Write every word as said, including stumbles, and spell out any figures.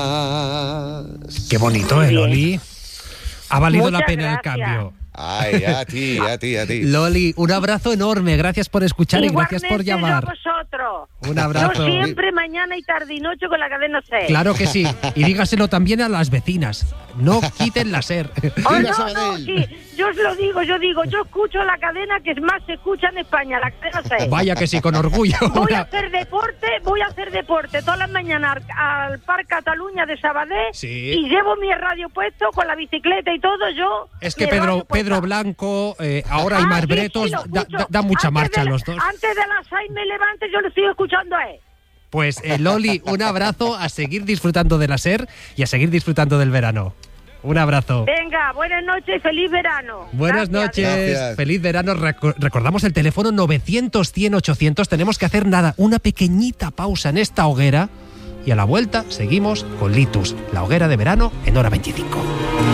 Qué bonito, ¿eh, Loli? Ha valido Muchas la pena gracias. el cambio. Ay, a ti, a ti, a ti. Loli, un abrazo enorme. Gracias por escuchar y gracias por Igualmente llamar. yo a vosotros. Un abrazo. Yo siempre, mañana y tarde y noche con la cadena SER. Claro que sí. Y dígaselo también a las vecinas. No quiten la SER. Oh, Viva no, Sabadell. no, sí, yo os lo digo, yo digo, yo escucho la cadena que más se escucha en España, la cadena SER. Vaya que sí, con orgullo. Voy a Una- hacer deporte, voy a hacer deporte todas las mañanas al, al Parque Cataluña de Sabadell Sí. y llevo mi radio puesto con la bicicleta y todo, yo... Es que mi Pedro, radio puesta. Pedro Blanco, eh, ahora Ah, Aymar sí, Bretos, sí, lo da, escucho. da- da mucha Antes marcha de la- los dos. Antes de las seis me levanto, yo lo estoy escuchando a él. Pues eh, Loli, un abrazo, a seguir disfrutando de la SER y a seguir disfrutando del verano. Un abrazo. Venga, buenas noches y feliz verano. Buenas Gracias. noches, Gracias. feliz verano. Reco- recordamos el teléfono novecientos, cien, ochocientos. Tenemos que hacer nada, una pequeñita pausa en esta hoguera y a la vuelta seguimos con Litus, la hoguera de verano en hora veinticinco.